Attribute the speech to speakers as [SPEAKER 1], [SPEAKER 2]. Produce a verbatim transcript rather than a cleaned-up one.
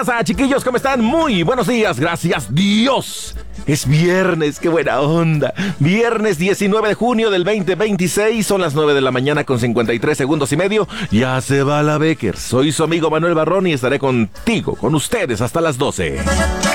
[SPEAKER 1] pasa, chiquillos? ¿Cómo están? Muy buenos días, gracias Dios. Es viernes, qué buena onda. Viernes diecinueve de junio del veinte veintiséis, son las nueve de la mañana con cincuenta y tres segundos y medio. Ya se va la Becker. Soy su amigo Manuel Barrón y estaré contigo, con ustedes hasta las doce.